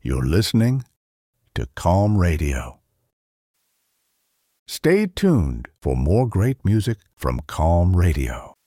You're listening to Calm Radio. Stay tuned for more great music from Calm Radio.